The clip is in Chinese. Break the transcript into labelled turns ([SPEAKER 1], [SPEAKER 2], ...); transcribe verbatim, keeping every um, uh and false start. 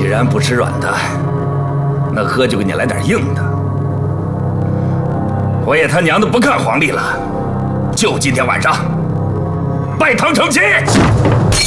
[SPEAKER 1] 然不吃软的，那喝就给你来点硬的。我也他娘的不看黄历了，就今天晚上拜堂成亲。